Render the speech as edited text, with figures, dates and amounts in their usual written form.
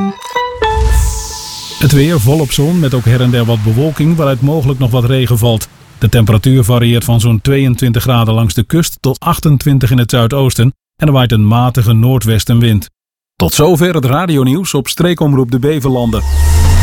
Het weer volop zon met ook her en der wat bewolking waaruit mogelijk nog wat regen valt. De temperatuur varieert van zo'n 22 graden langs de kust tot 28 in het zuidoosten en er waait een matige noordwestenwind. Tot zover het radionieuws op streekomroep de Beverlanden.